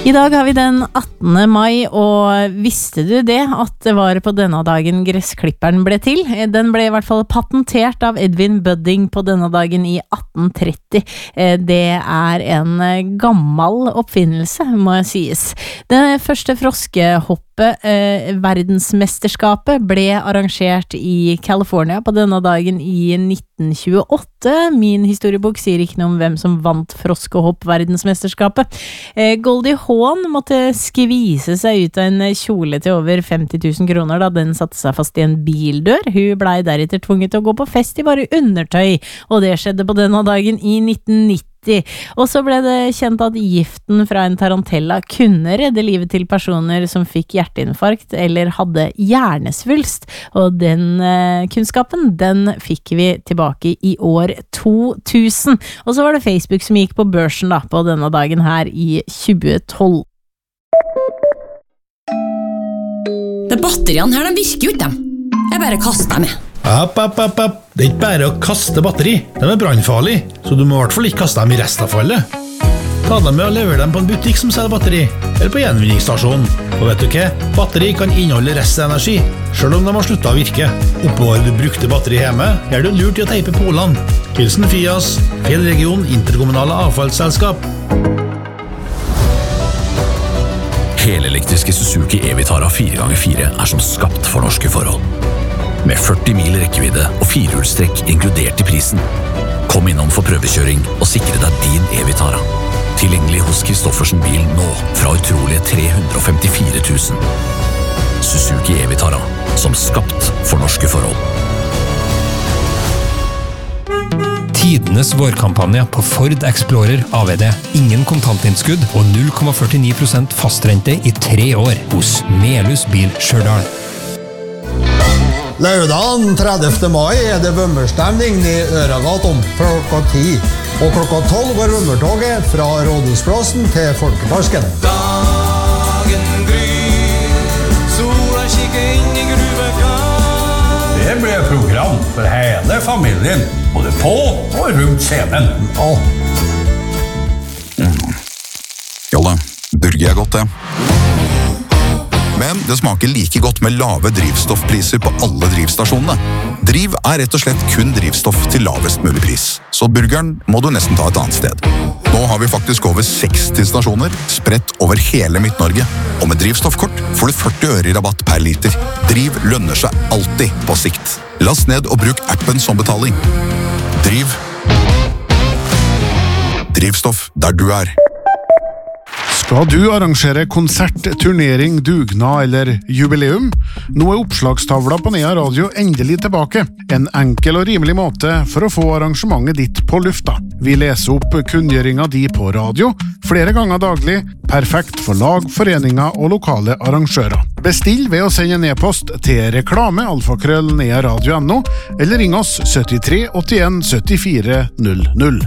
I dag har vi den 18. mai, og visste du det at det var på denne dagen gressklipperen ble til? Den ble I hvert fall patentert av Edwin Budding på denne dagen I 1830. Det en gammel oppfinnelse, må sies. Det første froskehoppet verdensmesterskapet ble arrangert I California på denne dagen I 1928. Min historiebok sier ikke noe om hvem som vant froskehopp verdensmesterskapet. Goldie Hawn måtte skvise seg ut av en kjole til over 50 000 kroner da den satte seg fast I en bildør. Hun ble deretter tvunget til å gå på fest I bare undertøy, og det skjedde på denne dagen I 1990. Og så ble det kjent at giften fra en tarantella kunne redde livet til personer som fikk hjerteinfarkt eller hadde hjernesvulst, og den kunnskapen, den fikk vi tilbake I år 2000. Og så var det Facebook som gikk på børsen da, på denne dagen her I 2012. De batteriene her, de virker jo ikke dem. Jeg bare kaster dem med. App. Det ikke bare å kaste batteri. De brannfarlige, så du må I hvert fall ikke kaste dem I restavfallet. Ta dem med og lever dem på en butikk som selger batteri, eller på gjenvinningsstasjonen. Og vet du hva? Batteri kan inneholde restenergi, selv om de har sluttet å virke. Oppbevarer du brukte batteri hjemme, du lurt I å teipe polene. Hilsen Fias, Fjellregion Interkommunale Avfallsselskap. Helelektriske Suzuki E-Vitara 4x4 som skapt for norske forhold. Med 40 mil rekkevidde og 4-hjulstrekk inkludert I prisen. Kom innom for prøvekjøring og sikre deg din E-Vitara. Tilgjengelig hos Kristoffersen bil nå fra utrolige 354 000. Suzuki E-Vitara, som skapt for norske forhold. Tidenes vårkampanje på Ford Explorer AVD. Ingen kontantinnskudd og 0,49% fastrente I 3 år hos Melhus Bil Stjørdal. Lørdagen 30. mai det vømmerstemning I Øregaten klokka 10. Og klokka 12 går vømmertoget fra Rådhusplassen til Folkeparken. Dagen gryr, sola kikker inn I gruvekran. Det blir program for hele familien, både på og rundt scenen. Jolle, burger godt det. Men det smaker like godt med lave drivstoffpriser på alle drivstasjonene. Driv rett og slett kun drivstoff til lavest mulig pris. Så burgeren må du nesten ta et annet sted. Nå har vi faktisk over 60 stasjoner, spredt over hele Midt-Norge. Og med drivstoffkort får du 40 øre I rabatt per liter. Driv lønner seg alltid på sikt. Last ned og bruk appen som betaling. Driv. Drivstoff der du Skal du arrangere konsert, turnering, dugnad eller jubileum? Nå oppslagstavla på Nea Radio endelig tilbake. En enkel og rimelig måte for å få arrangementet ditt på lufta. Vi leser opp kunngjøringa di på radio, flere ganger daglig, perfekt for lag, foreninger og lokale arrangører. Bestill ved å sende en e-post til reklame@nearadio.no eller ring oss 73 81 74 00.